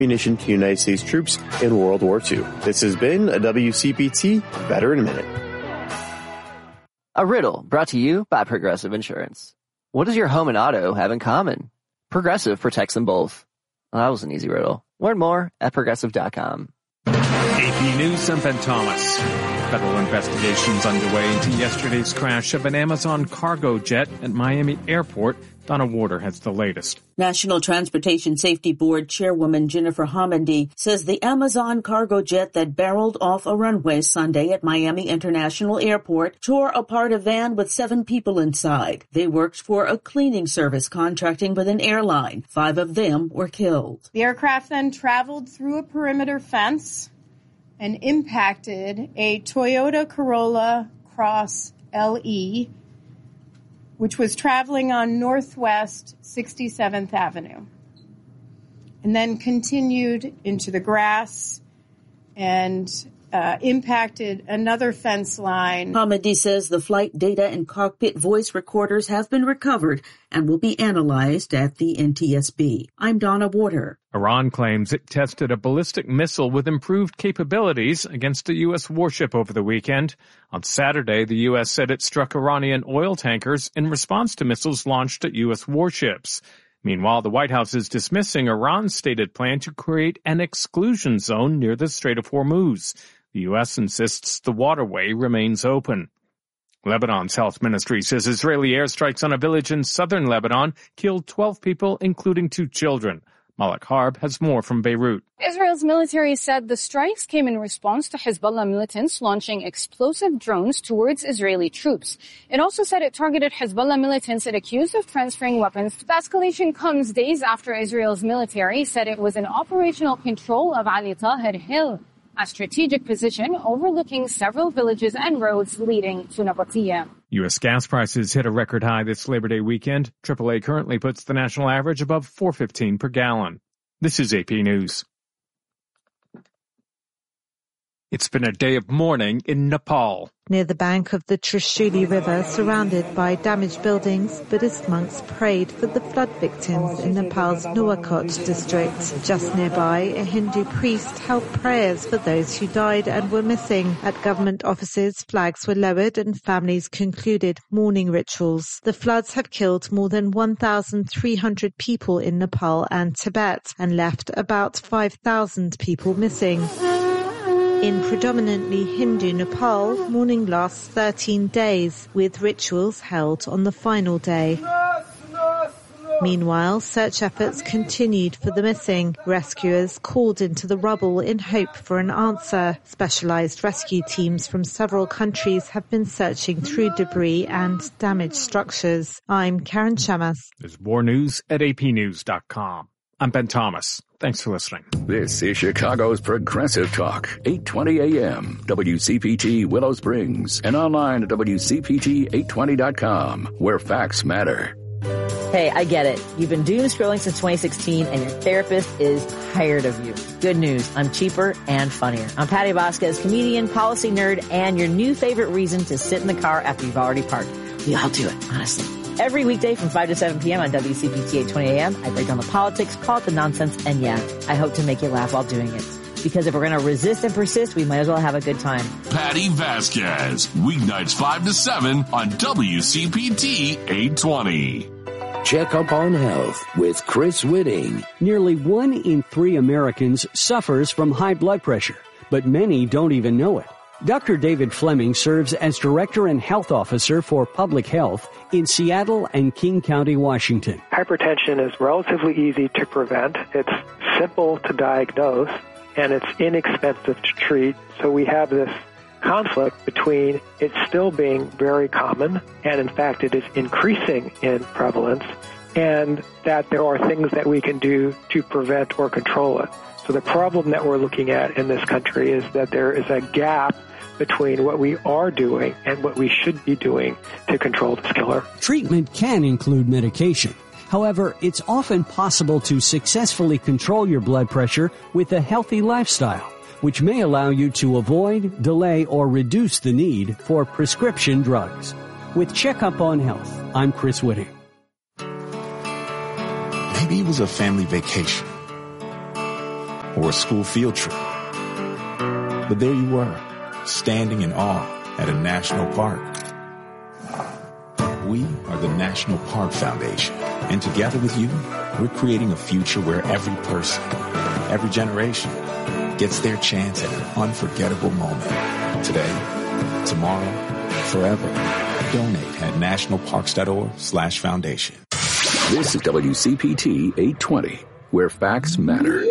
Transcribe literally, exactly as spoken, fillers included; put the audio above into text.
ammunition to United States troops in World War Two. This has been a W C P T Veteran Minute. A riddle brought to you by Progressive Insurance. What does your home and auto have in common? Progressive protects them both. Well, that was an easy riddle. Learn more at progressive dot com. A P News, I'm Ben Thomas. Federal investigations underway into yesterday's crash of an Amazon cargo jet at Miami Airport. Donna Warder has the latest. National Transportation Safety Board Chairwoman Jennifer Homendy says the Amazon cargo jet that barreled off a runway Sunday at Miami International Airport tore apart a van with seven people inside. They worked for a cleaning service contracting with an airline. Five of them were killed. The aircraft then traveled through a perimeter fence and impacted a Toyota Corolla Cross L E, which was traveling on Northwest sixty-seventh Avenue, and then continued into the grass and uh, impacted another fence line. Hamidi says the flight data and cockpit voice recorders have been recovered and will be analyzed at the N T S B. I'm Donna Warder. Iran claims it tested a ballistic missile with improved capabilities against a U S warship over the weekend. On Saturday, the U S said it struck Iranian oil tankers in response to missiles launched at U S warships. Meanwhile, the White House is dismissing Iran's stated plan to create an exclusion zone near the Strait of Hormuz. The U S insists the waterway remains open. Lebanon's health ministry says Israeli airstrikes on a village in southern Lebanon killed twelve people, including two children. Malak Harb has more from Beirut. Israel's military said the strikes came in response to Hezbollah militants launching explosive drones towards Israeli troops. It also said it targeted Hezbollah militants it accused of transferring weapons. The escalation comes days after Israel's military said it was in operational control of Ali Tahir Hill, a strategic position overlooking several villages and roads leading to Nabateeh. U S gas prices hit a record high this Labor Day weekend. triple A currently puts the national average above four fifteen per gallon. This is A P News. It's been a day of mourning in Nepal. Near the bank of the Trishuli River, surrounded by damaged buildings, Buddhist monks prayed for the flood victims in Nepal's Nuwakot district. Just nearby, a Hindu priest held prayers for those who died and were missing. At government offices, flags were lowered and families concluded mourning rituals. The floods have killed more than one thousand three hundred people in Nepal and Tibet and left about five thousand people missing. In predominantly Hindu Nepal, mourning lasts thirteen days, with rituals held on the final day. Meanwhile, search efforts continued for the missing. Rescuers called into the rubble in hope for an answer. Specialized rescue teams from several countries have been searching through debris and damaged structures. I'm Karen Shamas. There's more news at A P news dot com. I'm Ben Thomas. Thanks for listening. This is Chicago's Progressive Talk, eight twenty A M, W C P T Willow Springs, and online at W C P T eight twenty dot com, where facts matter. Hey, I get it. You've been doom scrolling since twenty sixteen, and your therapist is tired of you. Good news. I'm cheaper and funnier. I'm Patty Vasquez, comedian, policy nerd, and your new favorite reason to sit in the car after you've already parked. We all do it, honestly. Every weekday from five to seven p.m. on W C P T eight twenty A M, I break down the politics, call it the nonsense, and yeah, I hope to make you laugh while doing it. Because if we're going to resist and persist, we might as well have a good time. Patty Vasquez, weeknights five to seven on W C P T eight twenty. Check up on health with Chris Whitting. Nearly one in three Americans suffers from high blood pressure, but many don't even know it. Doctor David Fleming serves as Director and Health Officer for Public Health in Seattle and King County, Washington. Hypertension is relatively easy to prevent. It's simple to diagnose, and it's inexpensive to treat. So we have this conflict between it still being very common, and in fact it is increasing in prevalence, and that there are things that we can do to prevent or control it. So the problem that we're looking at in this country is that there is a gap between what we are doing and what we should be doing to control this killer. Treatment can include medication. However, it's often possible to successfully control your blood pressure with a healthy lifestyle, which may allow you to avoid, delay, or reduce the need for prescription drugs. With Checkup on Health, I'm Chris Whitting. Maybe it was a family vacation. or a school field trip. But there you were, standing in awe at a national park. We are the National Park Foundation, and together with you, we're creating a future where every person, every generation, gets their chance at an unforgettable moment. Today, tomorrow, forever. Donate at nationalparks.org slash foundation. This is W C P T eight twenty, where facts matter.